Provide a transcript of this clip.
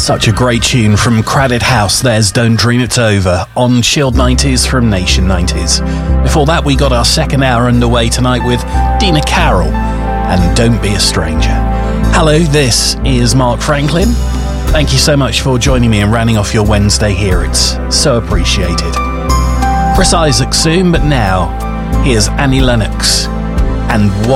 Such a great tune from Cradit House. There's Don't Dream It's Over on Shield 90s from Nation 90s. Before that, we got our second hour underway tonight with Dina Carroll and Don't Be a Stranger. Hello, this is Mark Franklin. Thank you so much for joining me and rounding off your Wednesday here. It's so appreciated. Chris Isaak soon, but now here's Annie Lennox and